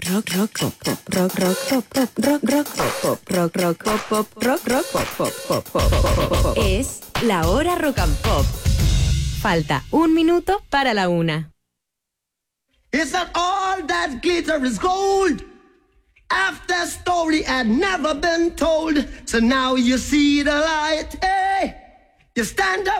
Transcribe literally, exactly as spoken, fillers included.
rock, rock, pop, pop, rock, rock, pop, pop, rock, rock, pop, pop, rock, rock, pop, pop, rock, rock, pop, pop, pop, pop, pop, pop. Es la hora rock and pop. Falta un minuto para la una. It's not all that glitter is gold. After story had never been told. So now you see the light. Hey, you stand up.